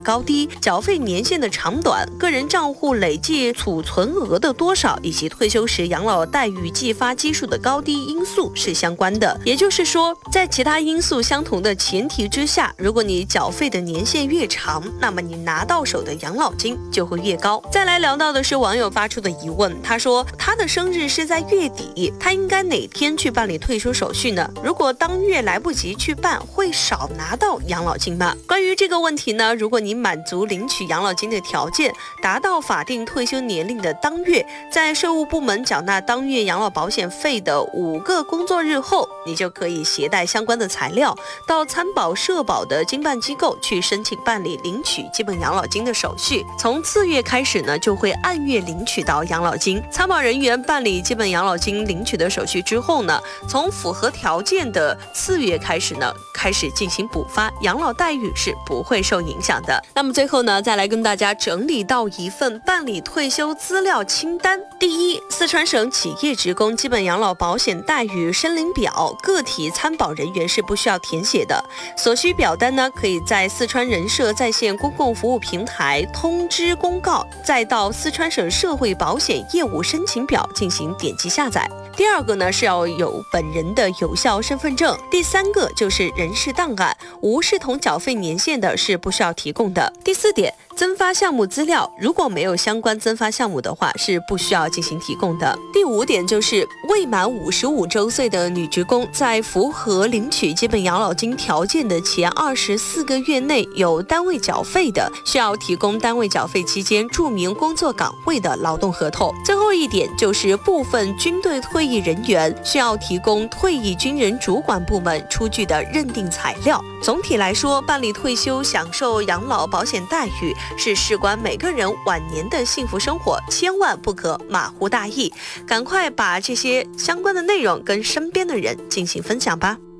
高低、缴费年限的长短、个人账户累计储存额的多少，以及退休时养老待遇计发基数的高低因素是相关的。也就是说，在其他因素相同的前提之下，如果你缴费的年限越长，那么你拿到手的养老金就会越高。再来聊到的是网友发出的疑问，他说他的生日是在月底，他应该哪天去办理退休手续呢？如果当月来不及去办，会少拿到养老金吗？关于这个问题呢，如果你满足领取养老金的条件，达到法定退休年龄的当月，在税务部门缴纳当月养老保险费的5个工作日后，你就可以携带相关的材料到参保社保的经办机构去申请办理领取基本养老金的手续。从次月开始呢，就会按月领取到养老金。参保人员办理基本养老金领取的手续之后呢，从符合条件的次月开始呢，开始进行补发，养老待遇是不会受影响的。那么最后呢，再来跟大家整理到一份办理退休资料清单。第一，四川省企业职工基本养老保险待遇申领表，个体参保人员是不需要填写的。所需表单呢，可以在四川人社在线公共服务平台通知公告，再到四川省社会保险业务申请表进行点击下载。第二个呢，是要有本人的有效身份证。第三个就是人事档案，无视同缴费年限的是不需要提供的。第四点，增发项目资料，如果没有相关增发项目的话，是不需要进行提供的。第五点就是未满55周岁的女职工，在符合领取基本养老金条件的前24个月内有单位缴费的，需要提供单位缴费期间注明工作岗位的劳动合同。最后一点就是部分军队退役人员需要提供退役军人主管部门出具的认定材料。总体来说，办理退休享受养老保险待遇是事关每个人晚年的幸福生活，千万不可马虎大意，赶快把这些相关的内容跟身边的人进行分享吧。